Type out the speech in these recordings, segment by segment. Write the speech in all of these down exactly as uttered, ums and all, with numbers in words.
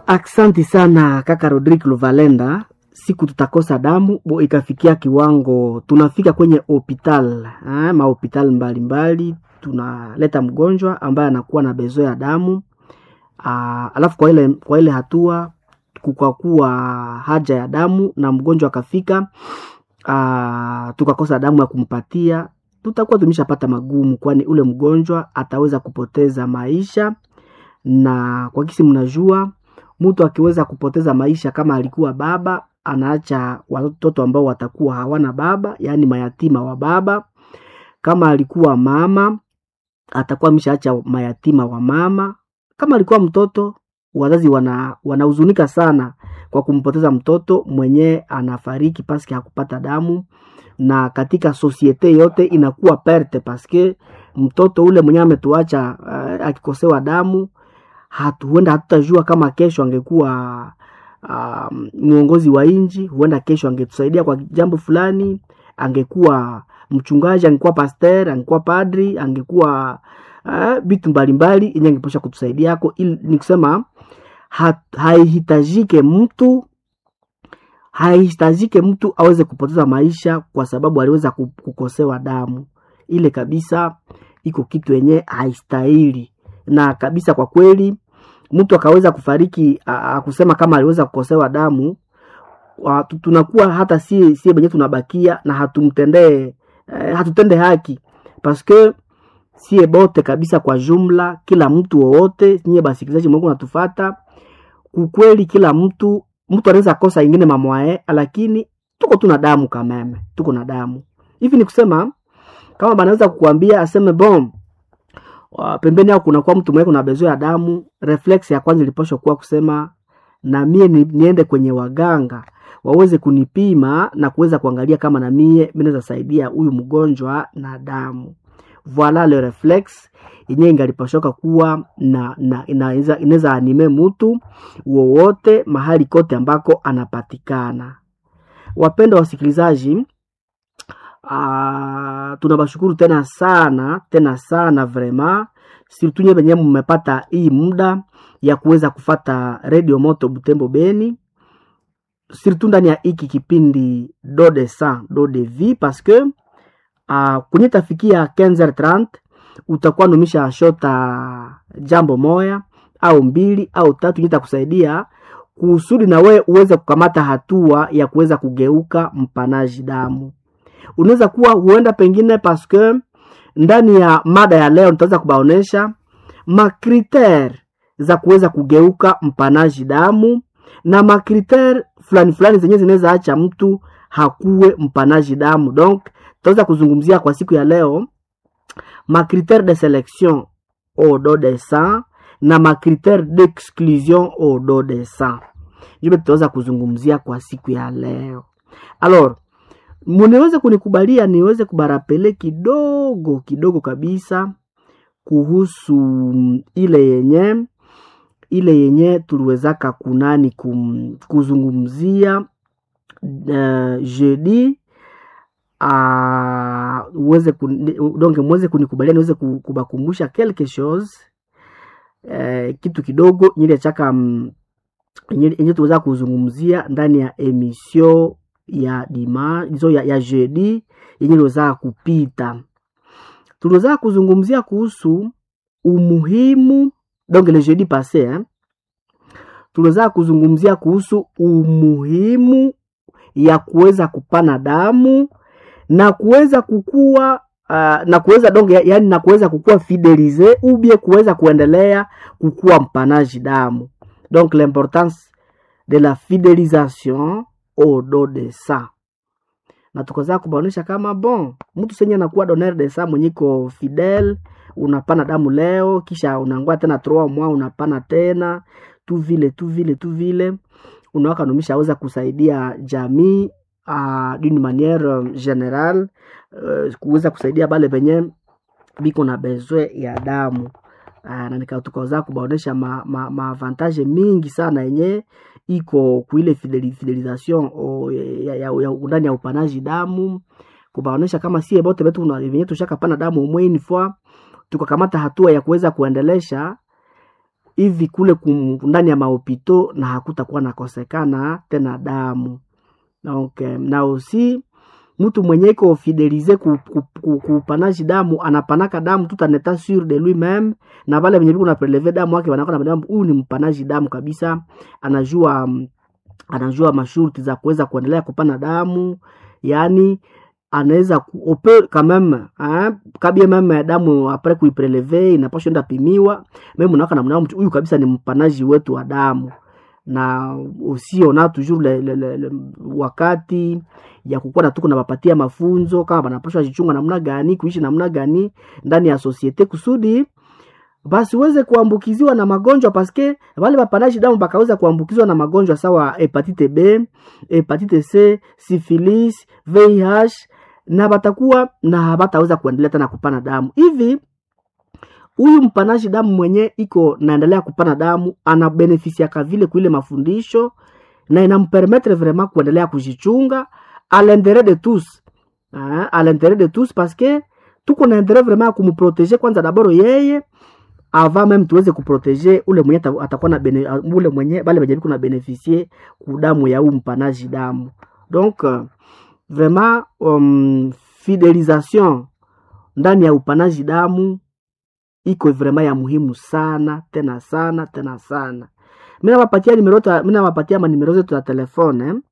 Aksanti sana kaka Rodrick Luvalenda. Siku tutakosa damu bo ikafikia kiwango tunafika kwenye hospital, eh, ma hospital mbalimbali, tunaleta mgonjwa ambaye anakuwa na bezo ya damu. Aa, alafu kwa ile kwa ile hatua kukakuwa haja ya damu na mgonjwa akafika, ah tukakosa damu ya kumpatia, tutakuwa tumeshapata magumu, kwani ule mgonjwa ataweza kupoteza maisha. Na kwa kisi mnajua mtu akiweza kupoteza maisha kama alikuwa baba, anaacha watoto ambao watakuwa hawana baba, yani mayatima wa baba. Kama alikuwa mama, atakuwa ameshaacha mayatima wa mama. Kama alikuwa mtoto, wazazi wana wanahuzunika sana kwa kumpoteza mtoto mwenye anafariki paske hakupata damu. Na katika societe yote inakuwa perte paske mtoto ule mwenye ametuacha uh, akikosewa damu, hatu huenda hatutajua kama kesho angekuwa uh, muongozi wa inji, huenda kesho angetusaidia kwa jambo fulani, angekuwa mchungaji, angekuwa pastor, angekuwa padri, angekuwa vitu uh, mbalimbali yenye angeposha kutusaidia yako. Ili ni kusema haihitajike mtu haihitajike mtu aweze kupoteza maisha kwa sababu aliweza kukosewa damu. Ile kabisa iko kitu yenye haistahili. Na kabisa kwa kweli mtu akaweza kufariki akusema kama aliweza kukosewa damu, tunakuwa hata si si benye tunabakia na hatumtendee eh, hatutende haki paske sie bote kabisa kwa jumla, kila mtu wote nyie basikilizaji Mungu natufuata, ukweli kila mtu mtu anaweza kosa ingine mamwae, lakini tuko tuna damu kameme, tuko na damu. Hivi ni kusema kama banaweza kukuambia aseme bom pembeni yao kuna kwa mtu mwenye kuna bezo ya damu, reflex ya kwanza iliposho kuwa kusema na mie ni, niende kwenye waganga waweze kunipima na kuweza kuangalia kama na mie minaweza saidia huyu mgonjwa na damu. Voilà le reflex yenye ingaliposhoka kuwa na, na inaweza inaweza anime mtu wowote mahali kote ambako anapatikana. Wapenda wasikilizaji, Ah, tunabashukuru tena sana, tena sana vrema. Surtout nye benye mmepata hii muda ya kuweza kufata Radio Moto Butembo Beni. Surtout ndani ya hiki kipindi do de sang, do de vie, parce que uh, kwenye tafikia quinze heures trente utakuwa numisha shota jambo moya au mbili au tatu nita kusaidia kusudi na we uweze kukamata hatua ya kuweza kugeuka mpanaji damu. Unaweza kuwa huenda pengine paske ndani ya mada ya leo nitaweza kubaonesha makriter za kuweza kugeuka mpanaji damu na makriter fulani fulani zenye zinaweza acha mtu hakuwe mpanaji damu. Donc tutaweza kuzungumzia kwa siku ya leo makriter de selection au dos de sang na makriter d'exclusion au dos de sang. Hiyo tutaweza kuzungumzia kwa siku ya leo. Alors mniweze kunikubalia niweze kubarapele kidogo kidogo kabisa kuhusu ile yenye ile yenye tuliwezaka kunani kum, kuzungumzia uh, jeudi ah uh, uweze donc mweze kunikubalia niweze kubakumbusha quelque chose uh, kitu kidogo nyile chaka yenye tuweza kuzungumzia ndani ya emission ya dima hizo ya, ya jeudi yenye loza kupita. Tuloza kuzungumzia kuhusu umuhimu, donc le jeudi passé hein, tuloza kuzungumzia kuhusu umuhimu ya kuweza kupana damu na kuweza kukua uh, na kuweza donc ya, yani na kuweza kukua fidelize ou bien kuweza kuendelea kukua mpanaji damu. Donc l'importance de la fidélisation au dos de sang. Na tukoza kubaonesha kama bon, mtu senye anakuwa donneur de sang mwenyiko fidel, unapana damu leo kisha unangua tena trois mois unapana tena, tu vile tu vile tu vile unawaka numisha aweza kusaidia jamii uh, d'une manière générale, uh, kuweza kusaidia bale benye biko na besoin ya damu. Uh, na nikatukoza kubaonesha ma, ma, ma avantage mingi sana yenye iko kuile fidelisation o ya, ya, ya ndani ya upanaji damu, kubaonesha kama sie bote betu na venye tushaka pana damu umwe ni fois tukakamata hatua ya kuweza kuendelesha hivi kule kum, ndani ya mahopito na hakutakuwa nakosekana tena damu. Donc na aussi mtu mwenye iko fidelize ku, ku, ku, ku panaji damu anapanaka damu tout en état sûr de lui-même, na wale wenye biko na prelever damu wake wanakuwa na damu, huyu ni mpanaji damu kabisa, anajua anajua masharti za kuweza kuendelea kupana damu, yani anaweza kuope quand même hein kabia meme damu après kuiprelever inapaswa enda pimiwa, mimi mnaka na mnao huyu kabisa ni mpanaji wetu wa damu. Na aussi on a toujours le, le, le, le wakati ya kukua na tuko na wapatia mafunzo kama banapaswa jichunga namna gani, kuishi namna gani ndani ya societe kusudi basi weze kuambukiziwa na magonjwa, paske wale wapanaji damu bakaweza kuambukizwa na magonjwa sawa hepatite B, hepatite C, syphilis, V I H, na batakuwa na habataweza kuendelea tena kupana damu. Hivi huyu mpanaji damu mwenye iko naendelea kupana damu ana beneficia ka vile kuile mafundisho, na inampermettre vraiment kuendelea kujichunga à l'intérêt de tous. Hein, à l'intérêt de tous, parce que tuko na intérêt vraiment kumprotéger kwanza d'abord yeye avant même tuweze kuprotéger ule mwenye atakuwa na bene, ule mwenye bale benye biko na beneficier ku damu ya huyu mpanaji damu. Donc uh, vraiment um, fidelisation ndani ya upanaji damu iko vraiment ya muhimu sana tena sana tena sana. Mimi nawapatia numero ta mimi nawapatia ma numero zetu za telefone eh?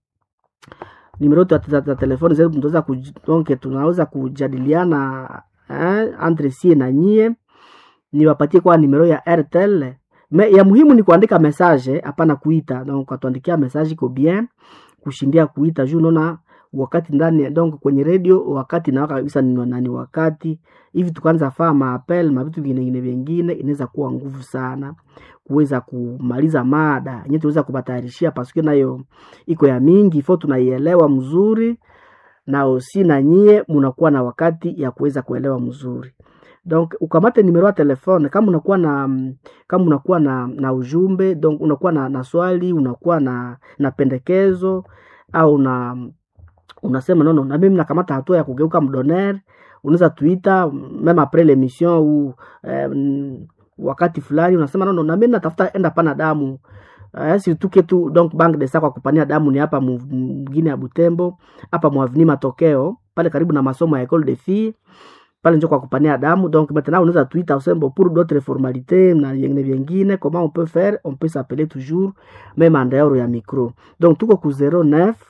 Numero za za telefone zetu tunaweza ku donc tunaweza kujadiliana eh entre sie na nyie. Niwapatie kwa numero ya Airtel. Me, ya muhimu ni kuandika message hapana kuita. Donc atuandikia message iko bien kushindia kuita juu unaona wakati ndani donc kwenye radio wakati na kabisa ni nani wakati hivi tukaanza faa maapel na vitu vingine vingine inaweza kuwa nguvu sana kuweza kumaliza mada yenyewe tuweza kubatayarishia, paske nayo iko ya mingi ifo tunaielewa mzuri, na osi na nyie mnakuwa na wakati ya kuweza kuelewa mzuri. Donc ukamate numero ya telefone kama unakuwa na kama unakuwa na na ujumbe, donc unakuwa na, na swali, unakuwa na na pendekezo au na unasema nono na mimi nakamata hatua ya kugeuka mdoner, unaweza tuita même après l'émission ou euh, wakati fulani unasema nono na mimi natafuta enda pana damu eh, si tuke tu donc bank de sako kupania damu ni hapa mwingine ya Butembo, hapa mwavini Matokeo pale karibu na masomo ya école de filles pale njoo kwa kupania damu. Donc maintenant unaweza tuita usembo pour d'autres formalités na yengine vingine comment on peut faire, on peut s'appeler toujours même en dehors ya micro. Donc tuko ku zéro neuf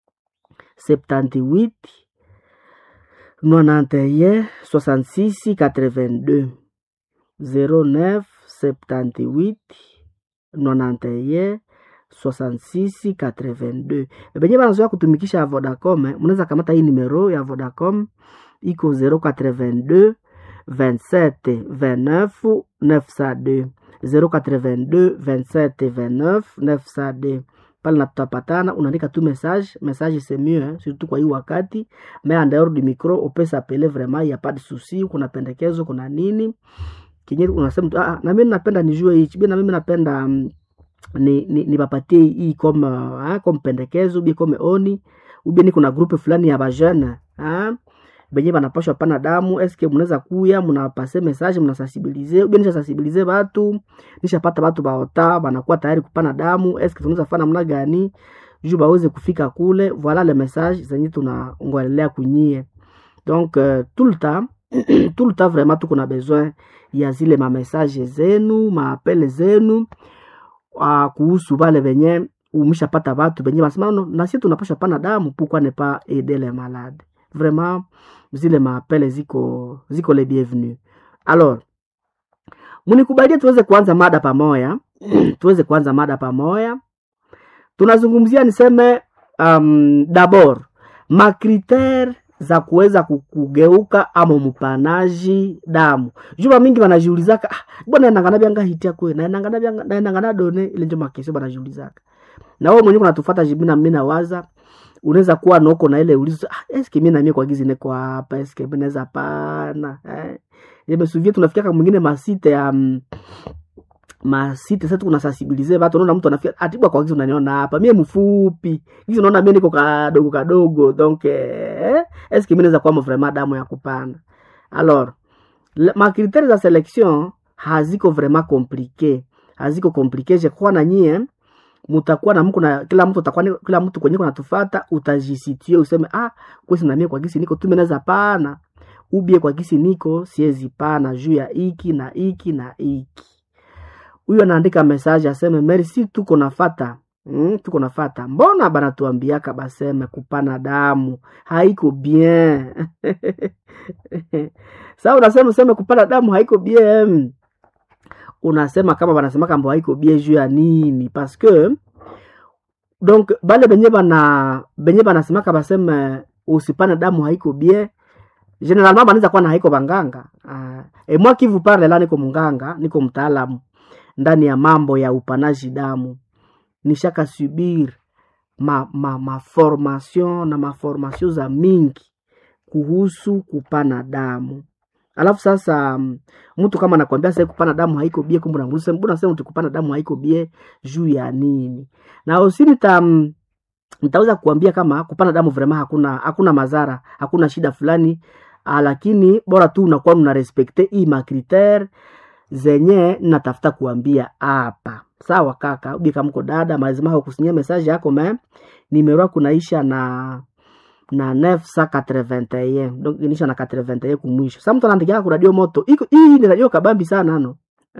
soixante-dix-huit quatre-vingt-un soixante-six quatre-vingt-deux zéro neuf soixante-dix-huit quatre-vingt-un soixante-six quatre-vingt-deux. Benye banazoea kutumikisha Vodacom, mnaweza kamata hii numero ya Vodacom iko zéro quatre-vingt-deux vingt-sept vingt-neuf neuf cent deux zéro quatre-vingt-deux vingt-sept vingt-neuf neuf cent deux. Pale na tutapatana, unaandika tu message, message c'est mieux hein, surtout kwa hii wakati, mais en dehors du micro on peut s'appeler vraiment, il y a pas de souci. Kuna pendekezo kuna nini kinyi unasema ah na mimi napenda nijue hichi bi na mimi napenda um, ni ni nipapatie hii kama ah comme pendekezo bi comme oni ubi ni kuna groupe fulani ya bajana ah benye banapashwa pana damu, eske mnaweza kuya mnapase message mnasensibiliser ubi nisha sensibiliser watu nishapata watu baota banakuwa tayari kupana damu, eske tunaweza fanya namna gani juu baweze kufika kule. Voilà le message zenye tunaongelea kunyie. Donc euh, tout le temps tout le temps vraiment tuko na besoin ya zile ma message zenu ma appel zenu uh, kuhusu bale benye umeshapata watu benye basema no na sisi tunapasha pana damu, pourquoi ne pas aider les malades. Vraiment zile ma appel ziko ziko les bienvenus. Alors munikubalie tuweze kuanza mada pamoja tuweze kuanza mada pamoja. Tunazungumzia niseme um, d'abord ma critères za kuweza kugeuka ama mpanaji damu. Juba mingi wanajiulizaka ah, bwana nangana byanga hitia kwe na nangana byanga na nangana done ile ndio makesi wanajiulizaka. Na wewe mwenyewe unatufuata jibina mimi na waza unaweza kuwa noko na ile ulizo ah, eske mimi na mimi kwa gizi neko hapa eske mimi naweza pana eh nimesuvia tunafikia kama mwingine masite ya um, masite sasa kuna sensibiliser watu, unaona mtu anafikia atibwa kwa gizi unaniona hapa mimi mfupi gizi unaona mimi niko kadogo kadogo, donc eh eske mimi naweza kuwa vraiment damu ya kupanda. Alors ma critères za selection haziko vraiment compliqué, haziko complicated kwa na nyie mutakuwa na mko na kila mtu atakuwa kila mtu kwenye kuna tufuata utajisitie useme ah kwesi na mimi kwa gisi niko tumeneza pana ubie kwa gisi niko siezi pana juu ya iki na iki na iki. Huyo anaandika message aseme merci tuko nafuata. Mm, tuko nafuata. Mbona bana tuambiaka baseme kupana damu haiko bien. Sasa unasema useme kupana damu haiko bien. Unasema kama banasema kama haiko bien juu ya nini? Parce que donc bale benye bana benye banasema kama baseme usipana damu haiko bien. Généralement banaweza kuwa na haiko banganga. Uh, et moi qui vous parle là niko munganga, niko mtaalamu ndani ya mambo ya upanaji damu. Nishaka subir ma, ma, ma formation na ma formation za mingi kuhusu kupana damu. Alafu sasa mtu kama anakuambia sasa kupana damu haiko bie kumbe unamuuliza mbona sasa mtu kupana damu haiko bie juu ya nini? Na usini tam nitaweza kuambia kama kupana damu vraiment hakuna hakuna madhara, hakuna shida fulani, lakini bora tu unakuwa una respecte hii ma critère zenye natafuta kuambia hapa. Sawa kaka, ubi kama mko dada, lazima hukusinyia message yako me nimero kunaisha na na neuf cent quatre-vingt-un. Donc inisha na quatre-vingt-un kumwisho. Sasa mtu anaandikia ku radio moto. Iko hii ni radio kabambi sana no.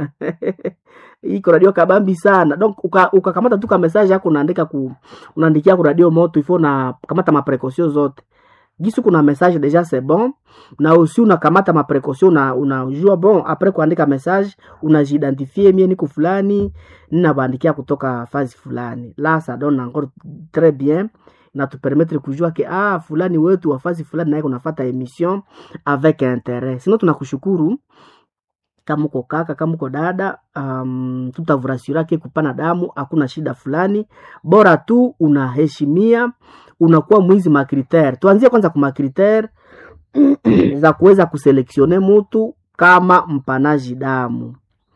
Iko radio kabambi sana. Donc ukakamata uka tu ka message yako unaandika ku unaandikia ku radio moto ifo na kamata ma précaution zote. Gisu kuna message déjà c'est bon. Na aussi unakamata ma précaution na unajua bon après kuandika message unajidentifie mie niko fulani ninabandikia kutoka phase fulani. Là ça donne encore très bien na tu permettre kujua ke ah fulani wetu wa phase fulani naye kunafuata emission avec intérêt. Sinon tunakushukuru kama uko kaka kama uko dada, um, tutavurasira ke kupana damu hakuna shida fulani, bora tu unaheshimia unakuwa mwizi ma critère. Tuanzie kwanza kwa ma critère za kuweza kuselektione mtu kama mpanaji damu.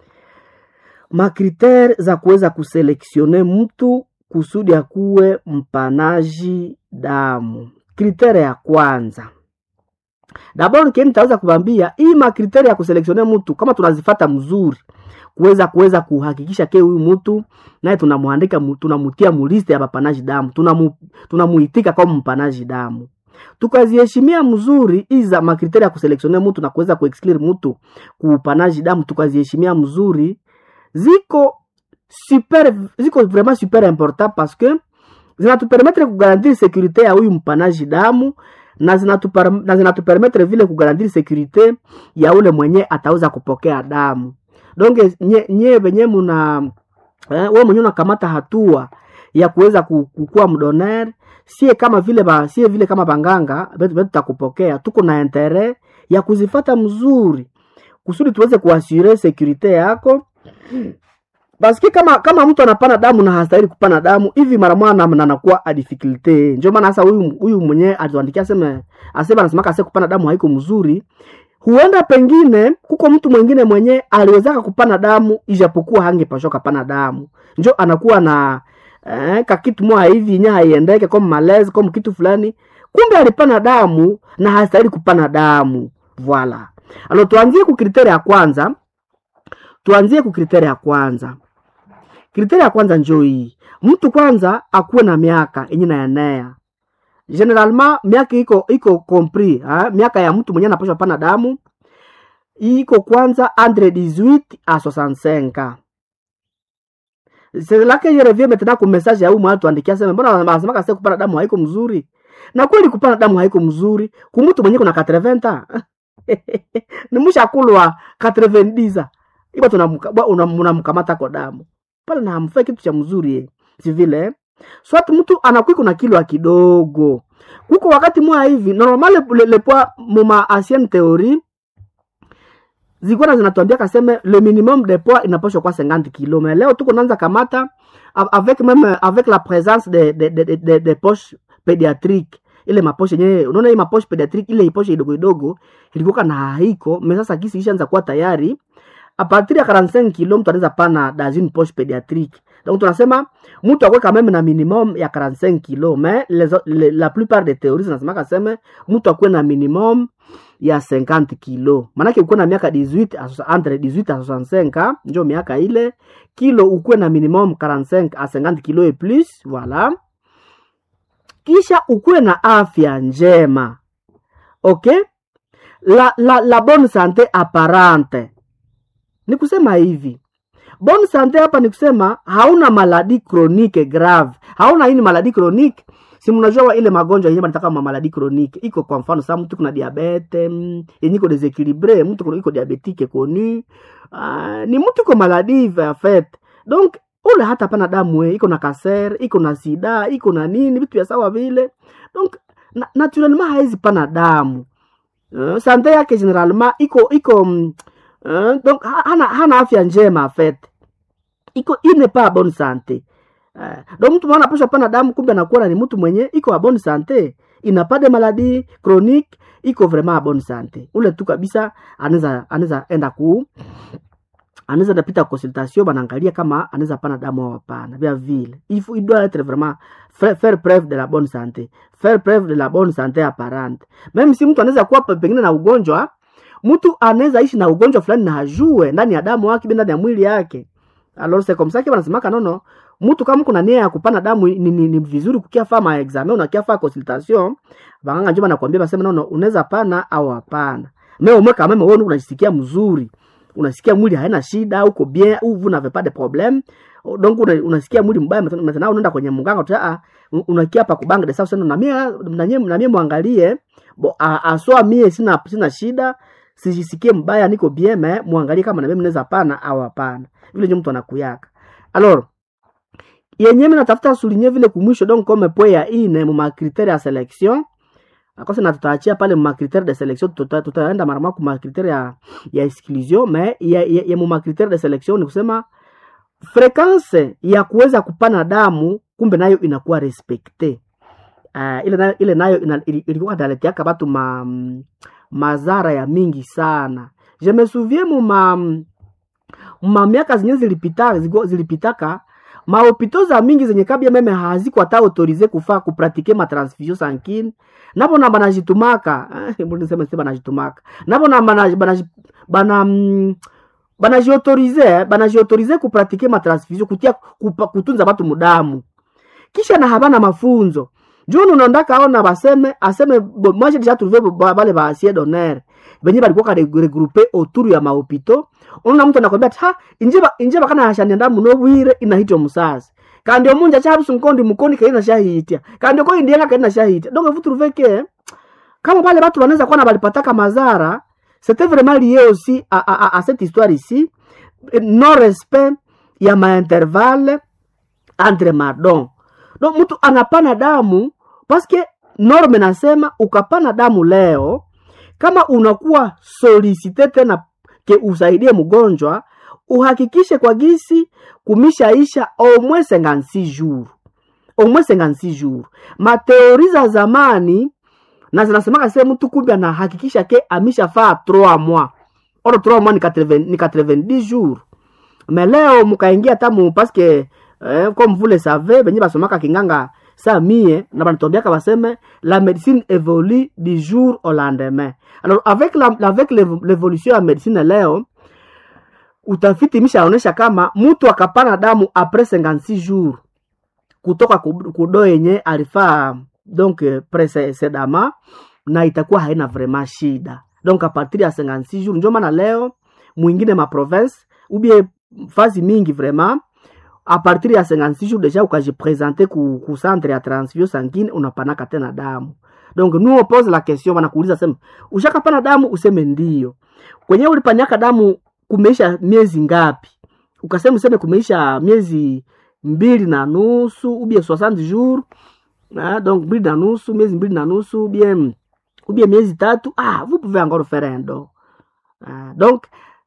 Ma critère za kuweza kuselektione mtu kusudi akuwe mpanaji damu. Critère ya kwanza. D'abord kile nitaweza kubambia hii ma critère ya kuselektione mtu kama tunazifuata mzuri kuweza kuweza kuhakikisha ke huyu mtu naye tunamuandika tunamutia mu liste ya bapanaji damu, tunamu tunamuitika kama mpanaji damu. Tukaziheshimia mzuri iza ma critère ya kuselektione mtu na kuweza kuexclure mtu kupanaji damu, tukaziheshimia mzuri ziko super ziko vraiment super important parce que zinatupermettre kugarantir sécurité ya huyu mpanaji damu na zinatuper na zinatupermettre vile kugarantir sécurité ya ule mwenye ataweza kupokea damu. Donc nye nye benye muna eh, wewe mwenye unakamata hatua ya kuweza kukua mdoner, sie kama vile ba sie vile kama banganga betu betu takupokea, tuko na intérêt ya kuzifata mzuri kusudi tuweze kuassurer sécurité yako. Basi kama kama mtu anapana damu na hastahili kupana damu hivi mara mwana anakuwa a difficulty. Ndio maana sasa huyu huyu mwenyewe atuandikia sema asema anasema kase kupana damu haiko mzuri. Huenda pengine kuko mtu mwingine mwenye aliwezaka kupana damu ijapokuwa hangepashoka pana damu. Ndio anakuwa na eh, kakitu mwa hivi nya haiendeke kama malaise kama kitu fulani. Kumbe alipana damu na hastahili kupana damu. Voilà. Alors tuanzie ku kriteria ya kwanza. Tuanzie ku kriteria ya kwanza. Kriteria ya kwanza njoo hii. Mtu kwanza akuwe na miaka yenye na enea. Generalement miaka iko iko compris, ha? Miaka ya mtu mwenye anapaswa pana damu iko kwanza entre dix-huit à soixante-cinq. C'est là que je reviens maintenant ku message ya huyu mtu andikia sema mbona anasema kase kupana damu haiko mzuri? Na kweli kupana damu haiko mzuri ku mtu mwenye kuna quatre-vingts. Ni mshakulwa quatre-vingt-dix. Iba tunamkamata kwa damu. Pala na hamfai kitu cha mzuri si vile. Swati mtu anakuwa kuna kilo kidogo. Kuko wakati mwa hivi normal le, le poids muma ancienne théorie zikona zinatuambia kaseme le minimum de poids inapaswa kwa cinquante kilos. Mais leo tuko naanza kamata avec même avec la présence de de de de, de, de poches pédiatriques. Ile maposhe yenyewe unaona hii maposhe pédiatrique ile iposhe idogo idogo ilikuwa na haiko. Mais sasa kisi ishaanza kuwa tayari a partir ya quarante-cinq kilos mtu anaweza pana dans une poche pédiatrique. Donc tunasema mtu akwe quand même na minimum ya quarante-cinq kilos, mais les, les, la plupart des théories nasema kaseme mtu akwe na minimum ya cinquante kilos. Manake uko na miaka dix-huit entre dix-huit à soixante-cinq ndio miaka ile, kilo ukwe na minimum quarante-cinq à cinquante kilos et plus, voilà. Kisha ukwe na afya njema. Okay? La la la bonne santé apparente. Ni kusema hivi. Bonne santé hapa ni kusema hauna maladie chronique grave. Hauna ini maladie chronique. Si mnajua ile magonjwa yenyewe wanataka ma maladie chronique. Iko kwa mfano sasa mtu kuna diabete, yenye iko déséquilibré, mtu kuna iko diabétique connu. Uh, ni mtu kwa maladie en fait. Donc ule hata pana damu we, iko na cancer, iko na sida, iko na nini, vitu vya sawa vile. Donc na, naturellement haizi pana damu. Uh, santé yake generalement iko iko uh, donc hana hana afya njema en fait. Iko il n'est pas bonne santé. Uh, donc mtu mwana posha pana damu kumbe anakuwa ni mtu mwenye iko a bonne santé. Il n'a pas de maladie chronique, iko vraiment a bonne santé. Ule tu kabisa anaweza anaweza enda ku anaweza dapita consultation banaangalia kama anaweza pana damu au hapana. Bien vile. Il faut il doit être vraiment faire, faire preuve de la bonne santé. Faire preuve de la bonne santé apparente. Même si mtu anaweza kuwa pengine na ugonjwa, mtu anaweza ishi na ugonjwa fulani na hajue ndani ya damu yake, ndani ya mwili yake. Alors c'est comme ça que wanasemaka nono, mtu kama kuna nia ya kupana damu ni, ni, ni vizuri kukia fama examen, unakia fa consultation, banganga njoma nakwambia basema nono unaweza pana au hapana. Mais au moins quand même wewe unajisikia mzuri. Unasikia mwili haina shida, uko bien, ou vous n'avez pas de problème. Donc unasikia mwili mbaya, maintenant unaenda kwenye mganga uta unakia hapa kubanga de sawa na mimi na mimi na mimi muangalie bo aswa mie sina sina shida, sijisikie mbaya, niko bien, mais muangalie kama na mimi naweza pana au hapana. Vile ndio mtu anakuyaka. Alors yenyewe natafuta souligner vile kumwisho, donc comme point ya ine mu critère ya sélection. Akosa na tutaachia pale mu critère de sélection, tuta tutaenda mara moja ku critère ya ya exclusion, mais ya ya, ya mu critère de sélection ni kusema fréquence ya kuweza kupana damu kumbe nayo inakuwa respecté. Uh, ile nayo ile nayo ilikuwa inaletea watu ma mazara ya mingi sana. Je me souviens mu ma ma miaka zenye zilipita zilipitaka ma hôpitaux za mingi zenye kabia meme haziko hata autoriser kufa kupratike ma transfusion sanguine. Napo na banajitumaka, eh mbona nisema sema banajitumaka. Napo na bana bana bana banajiautoriser, banajiautoriser kupratike ma transfusion, kutia kupa, kutunza watu mudamu. Kisha na habana mafunzo. Jono unaondaka ona baseme, aseme moi j'ai déjà trouvé bale ba acier d'honneur. Benye balikuwa ka regrouper autour ya ma hôpitaux. Unaona mtu anakwambia ha injeba injeba kana hashani ndamu no bwire inahitwa musasi. Kandi omunja chabusu nkondi mukoni kaina shahitia. Kandi ko indianga kaina shahitia. Donc vous trouvez que kama wale watu wanaweza kuwa na balipataka mazara, c'était vraiment lié aussi à à à, à cette histoire ici, non respect ya ma intervalle entre madon. Donc mtu anapana damu parce que norme nasema ukapana damu leo kama unakuwa solicité tena ke usaidie mgonjwa, uhakikishe kwa gisi kumishaisha au moins cinquante-six jours. Au moins cinquante-six jours. Ma teorie za zamani na zinasema kase mtu kumbe na hakikisha ke amisha faa trois mois. Oro trois mois ni quatre-vingts ni quatre-vingt-dix jours. Mais leo mukaingia tamu parce que eh, comme vous le savez, benye basomaka kinganga sa mie na banatombia baseme la médecine évolue du jour au lendemain. Alors avec la avec l'évolution ya médecine leo, utafiti mishaonesha kama mtu akapana damu après cinquante-six jours kutoka kudo yenye alifaa donc précédemment na itakuwa haina vraiment shida. Donc à partir ya cinquante-six jours ndio maana leo mwingine ma province ou bien phase mingi vraiment à partir ya cinquante-six jours déjà ukaje présenter ku, ku centre ya transfusion sanguine unapanaka tena damu. Donc nous on pose la question, wanakuuliza sema ushakapana damu, useme ndio. Kwenye ulipanyaka damu kumeisha miezi ngapi? Ukasema useme kumeisha miezi mbili na nusu ou bien soixante jours. Ah, donc mbili na nusu, miezi mbili na nusu ou bien ou bien miezi tatu. Ah, vous pouvez encore faire un don. Ah, donc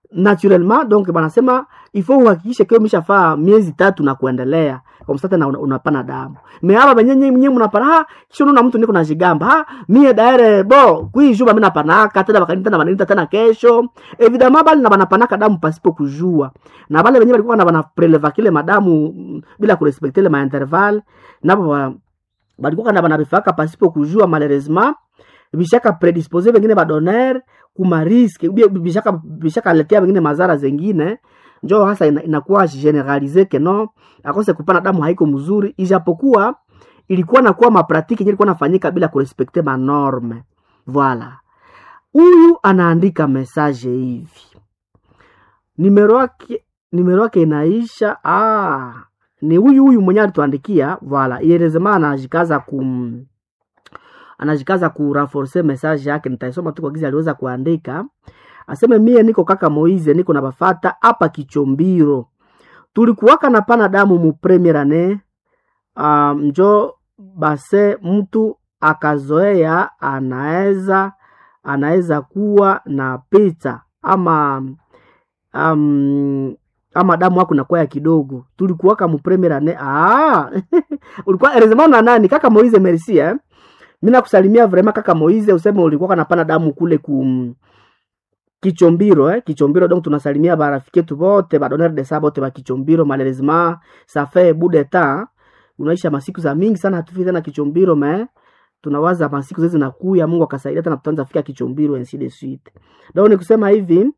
naturellement donc banasema il faut uhakikishe kama umeshafaa miezi tatu na kuendelea kwa msata na una, unapana damu. Me hapa benyenye mnye mnapana ha kisha unaona mtu niko na jigamba ha mie daire bo kuijua mimi napanaka tena bakanita na banita tena kesho evidemment bali na banapanaka damu pasipo kujua na bale benye balikuwa na bana preleva kile madamu bila kurespecter le ma interval na balikuwa na banabifaka pasipo kujua malheureusement bishaka predisposer wengine ba donner kuma risk bishaka bishaka letea wengine madhara zingine njoo hasa inakuwa ina generalize que no akose kupana damu haiko mzuri ijapokuwa ilikuwa na kuwa mapratiki ilikuwa nafanyika bila kurespecter ma norme. Voilà. Huyu anaandika message hivi. Numero yake numero yake inaisha ah ni huyu huyu mwenye alituandikia. Voilà. Ielezema anajikaza kum anajikaza ku renforcer message yake, nitaisoma tu kwa giza aliweza kuandika. Aseme mie niko kaka Moize niko na bafata hapa Kichombiro. Tulikuwaka na pana damu mu premier année. Um, njo base mtu akazoea anaweza anaweza kuwa na pita ama um, ama damu wako na kwa kidogo. Tulikuwaka mu premier année. Ah ulikuwa heureusement na nani kaka Moize, merci eh. Mimi nakusalimia vraiment kaka Moize, useme ulikuwa unapana damu kule ku Kichombiro eh Kichombiro, donc tunasalimia barafiki tu wote ba donneur de sabote ba Kichombiro. Malheureusement ça fait bout de temps unaisha masiku za mingi sana hatufiki tena Kichombiro, mais tunawaza masiku zezi zinakuya Mungu akasaidia tena tutaanza fika Kichombiro ainsi de suite. Donc ni kusema hivi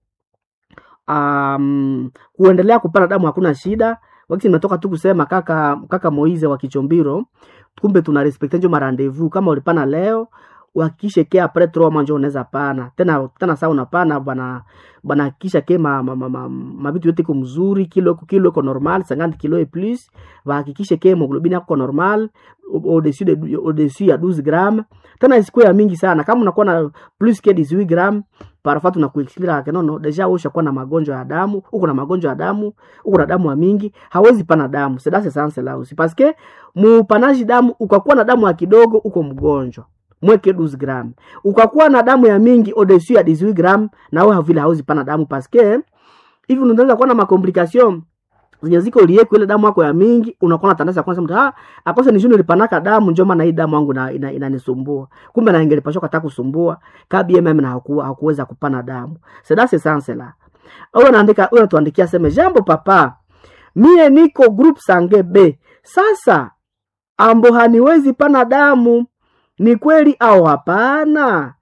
um kuendelea kupana damu hakuna shida. Wakati nimetoka tu kusema kaka kaka Moize wa Kichombiro, kumbe tuna respecter njo ma rendez-vous. Kama ulipana leo uhakikishe ke après trois mois njo unaweza pana tena tena sawa unapana bana bana hakikisha ke ma ma, ma, ma, ma vitu yote iko mzuri, kilo kilo iko normal cinquante kilo et plus, bahakikishe ke hemoglobine yako normal au-dessus de au-dessus ya douze grammes. Tena isikuwe ya mingi sana. Kama unakuwa na plus que dix-huit grammes parfois tunakuexplica ke nono deja wewe ushakuwa na magonjwa ya damu, uko na magonjwa ya damu, uko na damu ya mingi, hawezi pana damu. C'est dans ce sens là aussi parce que mupanaji damu ukakuwa na damu ya kidogo uko mgonjwa. Mweke douze grammes. Ukakuwa na damu ya mingi au-dessus ya dix-huit grammes na wewe havile hauzi pana damu parce que hivi unaweza kuwa na makomplication zenye ziko liye kwa ile damu yako ya mingi, unakuwa na tandaza kwanza mtu ah akose ni juni lipanaka damu njoo maana hii damu yangu na inanisumbua. Ina kumbe na ingelipashwa kata kusumbua kabi M M na hakuwa hakuweza kupana damu. C'est dans ce sens là. Au anaandika au tuandikia sema jambo papa. Mie niko group sange B. Sasa ambo haniwezi pana damu. Ni kweli au hapana?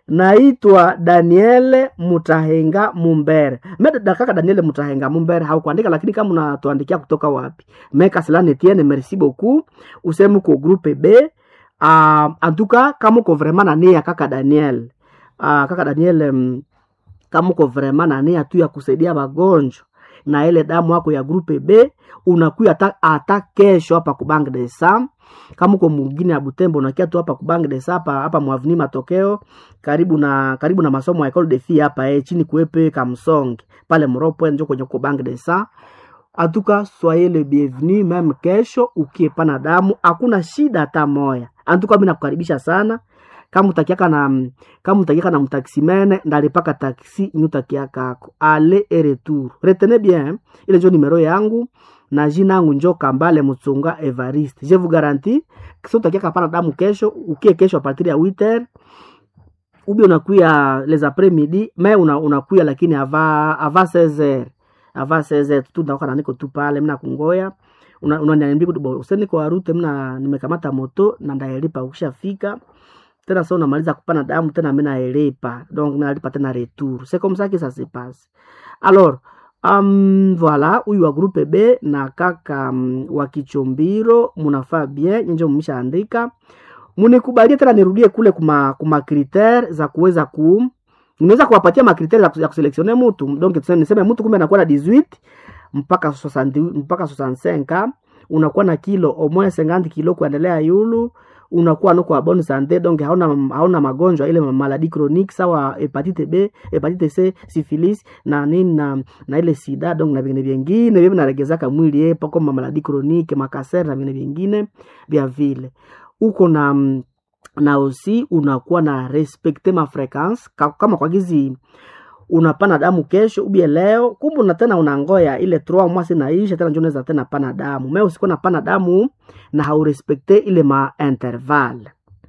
Naitwa Daniele Mutahenga Mumbere. Meda kaka Daniele Mutahenga Mumbere haukuandika, lakini kama unatuandikia kutoka wapi? Meka Selane Etienne, merci beaucoup. Usemu ko groupe B. Uh, en tout cas kama uko vraiment na nia kaka Daniel. Uh, kaka Daniel um, kama uko vraiment na nia tu ya kusaidia wagonjwa na ile damu yako ya groupe B, unakuya ata, ata kesho hapa ku Bank de Sam. Kama uko mwingine ya Butembo unakia tu hapa ku Bank de Sam hapa hapa Mwavini Matokeo karibu na karibu na masomo ya École de Filles hapa eh chini kuepe Kamsong pale Moropo ndio kwenye ku Bank de Sam. En tout cas soyez le bienvenu même kesho ukiepana damu hakuna shida hata moya. En tout cas mimi nakukaribisha sana. Kama utakiaka na kama utakiaka na mtaximene ndalipaka taxi nyutakiaka ako aller et retour. Retenez bien ile ndio numero yangu na jina yangu njo Kambale Mutsunga Evariste. Je vous garantis que so utakiaka pana damu kesho ukie kesho a partir ya huit heures ubi unakuya les après-midi mais una unakuya lakini ava ava seize heures ava seize heures tu ndaoka niko tu pale mna kungoya una unaniambia kudo useni kwa route mna nimekamata moto na ndaelipa ukishafika tena sasa unamaliza kupana damu tena mimi naelipa donc mimi nalipa tena retour. C'est comme ça que ça se passe. Alors um, voilà huyu wa groupe B na kaka um, wa Kichombiro munafaa bien nje mmeshaandika. Munikubalie tena nirudie kule kuma kuma critères za kuweza ku unaweza kuwapatia ma critères za kuselectionner mtu. Donc tuseme niseme mtu kumbe anakuwa na dix-huit mpaka soixante mpaka soixante-cinq, unakuwa na kilo au moins cinquante kilo kuendelea yulu, unakuwa nuko wa bonne santé donc hauna hauna magonjwa ile maladie chronique sawa hepatite B, hepatite C, syphilis na nini na, na ile sida donc na vingine vingine vile vinaregezaka mwili yepo kama maladie chronique, makaser na vingine vingine vya vile. Uko na na aussi unakuwa na respecter ma fréquence kama kwa gizi unapana damu kesho ubie leo, kumbe na tena unangoya ile trois mois inaisha tena njoo unaweza tena pana damu. Mimi usiko na pana damu na haurespekte ile ma interval.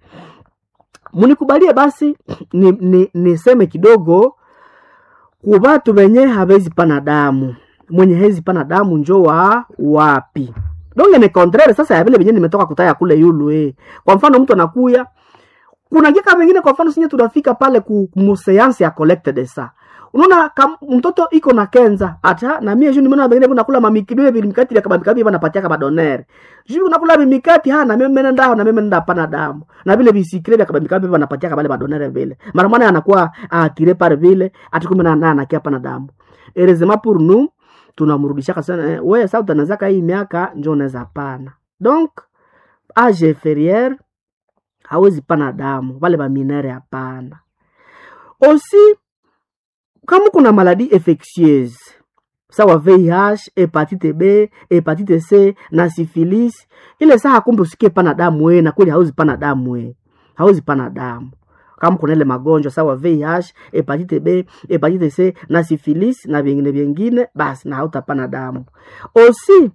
Munikubalie basi ni, ni, niseme kidogo kwa watu wenye hawezi pana damu. Mwenye hezi pana damu njoo wa wapi? Donge ni contraire sasa ya vile venye nimetoka kutaya kule yulu eh. Kwa mfano mtu anakuya kuna gika wengine kwa mfano sinye tunafika pale ku museansi ya collected sa. Unaona mtoto iko na kenza ata na mimi juu nimeona wengine kunakula mamikibebe bilimikati ya kabamikabi banapatia kama donere. Juu unakula bimikati ha na mimi mena ndao na mimi nda pana damu. Na vile bisikre ya kabamikabi banapatia kama donere vile. Mara mwana anakuwa atire par vile atikumbe na na anakia pana damu. Erezema pour nous tunamrudisha sana eh, wewe sasa utanazaka hii miaka njoo unaweza pana. Donc age inférieur hawezi pana damu, wale ba minere hapana. Aussi kama kuna maladie infectieuse sawa V I H, hepatite B, hepatite C na syphilis, ile saa kumbe usikie pana damu wewe na kweli hauzi pana damu wewe. Hauzi pana damu. Kama kuna ile magonjwa sawa V I H, hepatite B, hepatite C na syphilis na vingine vingine basi na hautapana damu. Aussi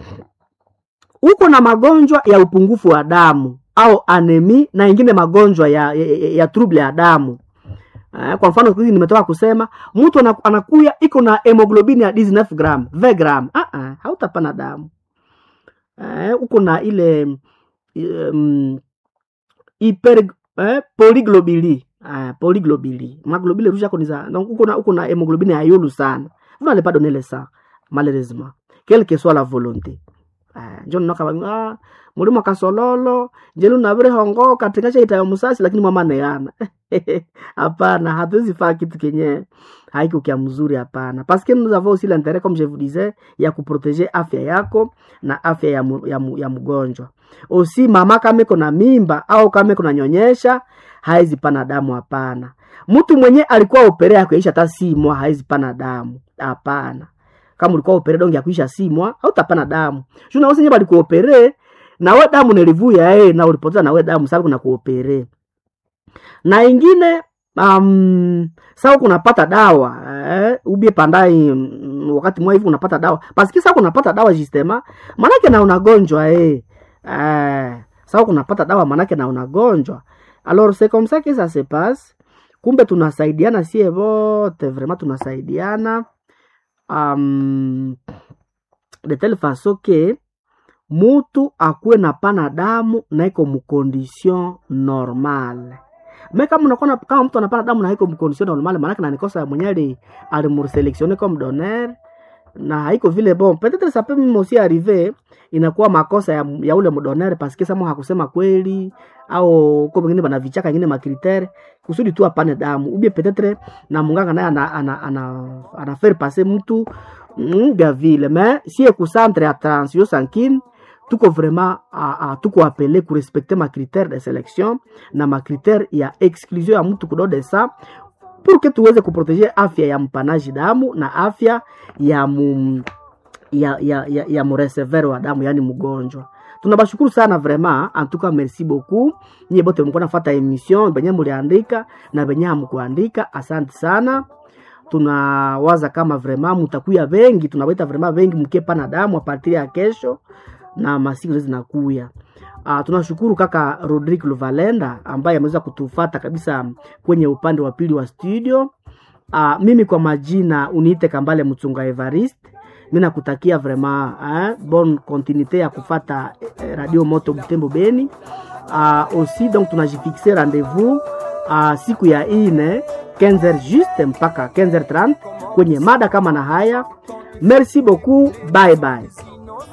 uko na magonjwa ya upungufu wa damu au anemi na ingine magonjwa ya ya, ya, ya trouble ya damu. Eh, kwa mfano hizi nimetoka kusema mtu anakuya iko na hemoglobin ya dix-neuf gram, vingt gram. Ah ah, hautapana damu. Eh, uko na ile um, hyper eh, polyglobulie. Ah, polyglobulie. Maglobule rouge yako ni za donc uko na uko na hemoglobin ya yulu sana. Vous n'allez pas donner le sang malheureusement, quelle que soit la volonté. Ah, njoo noka ah mulimo kasololo, jelu na vile hongo katika cha itayo musasi lakini mama neana. Hapana, hatuwezi fanya kitu kenye haiko kia mzuri hapana. Parce que nous avons aussi l'intérêt comme je vous disais ya kuproteger afya yako na afya ya mu, ya, mu, ya mgonjwa. Aussi mama kama iko na mimba au kama iko na nyonyesha haizi pana damu hapana. Mtu mwenye alikuwa opere ya kuisha hata si mwa haizi pana damu hapana. Kama ulikuwa opere donge ya kuisha si mwa hautapana damu. Juna wose nye bali kuopere na we damu nilivuya eh na ulipoteza na we damu sababu kuna kuopere. Na ingine um, sawa kunapata dawa eh, ubie pandai um, wakati mwa hivi unapata dawa pasiki sawa kunapata dawa sistema manake na unagonjwa eh, eh sawa kunapata dawa manake na unagonjwa. Alors c'est comme ça que ça se passe. Kumbe tunasaidiana sie wote, vraiment tunasaidiana um, de telle façon que mutu akuwe na pana damu na iko mu condition normale. Mais kama unakuwa kama mtu anapana damu na iko mu condition normale maana na nikosa mwenyewe alimurselectionner comme donneur na haiko vile bon. Peut-être ça peut même aussi arriver inakuwa makosa ya, ya ule mdonere parce que sama hakusema kweli au kwa wengine bana vichaka wengine makritere kusudi tu apane damu. Ubie peut-être na munganga naye ana ana ana, ana faire passer mtu mga vile. Mais si e concentre à transfusion sanguine tuko vraiment a, a tuko appelé ku respecter ma critère de sélection na ma critère ya exclusion ya mtu kudo de ça pour que tuweze kuproteger afya ya mpanaji damu na afya ya mu, ya ya ya, ya mreceveur wa damu yani mgonjwa. Tunabashukuru sana vraiment, en tout cas merci beaucoup. Nyie bote mko nafuata emission benye muliandika na benye hamkuandika, asante sana. Tunawaza kama vraiment mutakuya wengi, tunawaita vraiment wengi mkepa na damu a partir ya kesho na masiku zinakuya. Uh, tunashukuru kaka Rodrigue Luvalenda ambaye ameweza kutufuata kabisa kwenye upande wa pili wa studio. Uh, mimi kwa majina uniite Kambale Mutsunga Evariste. Mimi nakutakia vraiment hein, bonne continuité ya kufata eh, Radio Moto Butembo Beni. Uh, aussi donc tunajifixer rendez-vous uh, siku ya ine quinze heures juste mpaka quinze heures trente kwenye mada kama na haya. Merci beaucoup, bye bye.